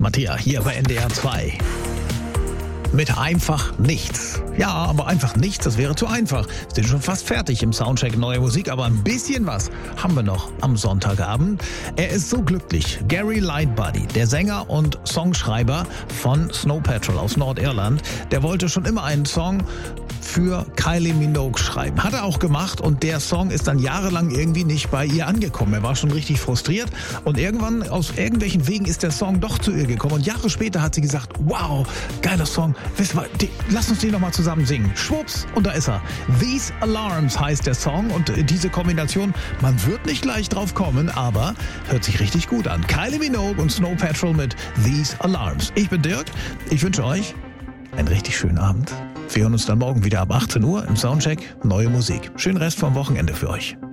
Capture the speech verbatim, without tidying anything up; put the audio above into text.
Mattea hier bei N D R zwei. Mit einfach nichts. Ja, aber einfach nichts, das wäre zu einfach. Wir sind schon fast fertig im Soundcheck Neue Musik, aber ein bisschen was haben wir noch am Sonntagabend. Er ist so glücklich. Gary Lightbody, der Sänger und Songschreiber von Snow Patrol aus Nordirland, der wollte schon immer einen Song für Kylie Minogue schreiben. Hat er auch gemacht und der Song ist dann jahrelang irgendwie nicht bei ihr angekommen. Er war schon richtig frustriert und irgendwann aus irgendwelchen Wegen ist der Song doch zu ihr gekommen und Jahre später hat sie gesagt, wow, geiler Song, die, lass uns den nochmal zusammen singen. Schwupps, und da ist er. These Alarms heißt der Song und diese Kombination, man wird nicht gleich drauf kommen, aber hört sich richtig gut an. Kylie Minogue und Snow Patrol mit These Alarms. Ich bin Dirk, ich wünsche euch einen richtig schönen Abend. Wir hören uns dann morgen wieder ab achtzehn Uhr im Soundcheck Neue Musik. Schönen Rest vom Wochenende für euch.